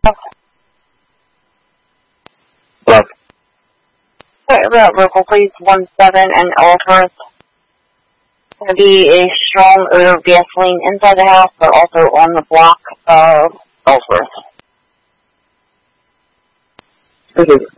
Love. Local please, 17 and Ellsworth. Going to be a strong odor of gasoline inside the house, but also on the block of Ellsworth. Okay.